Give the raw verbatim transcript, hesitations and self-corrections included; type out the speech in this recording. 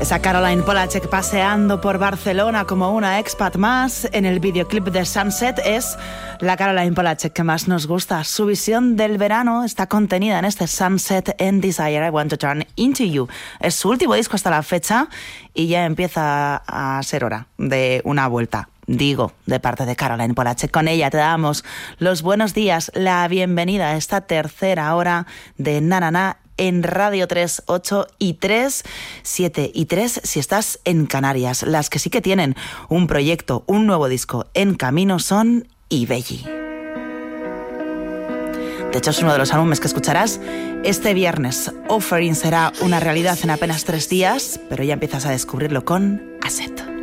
Esa Caroline Polachek paseando por Barcelona como una expat más en el videoclip de Sunset es la Caroline Polachek que más nos gusta. Su visión del verano está contenida en este Sunset and Desire, I Want to Turn Into You. Es su último disco hasta la fecha y ya empieza a ser hora de una vuelta. Digo, de parte de Caroline Polachek. Con ella te damos los buenos días, la bienvenida a esta tercera hora de Na Na Na en Radio tres, ocho y tres, siete y tres si estás en Canarias. Las que sí que tienen un proyecto, un nuevo disco en camino son Ibelli. De hecho, es uno de los álbumes que escucharás este viernes. Offering será una realidad en apenas tres días, pero ya empiezas a descubrirlo con Asset.